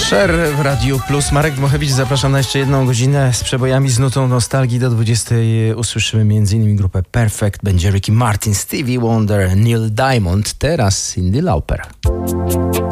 Sher w Radiu Plus. Marek Dmochewicz, zapraszam na jeszcze jedną godzinę z przebojami, z nutą nostalgii. Do 20 usłyszymy m.in. grupę Perfect, będzie Ricky Martin, Stevie Wonder, Neil Diamond, teraz Cyndi Lauper.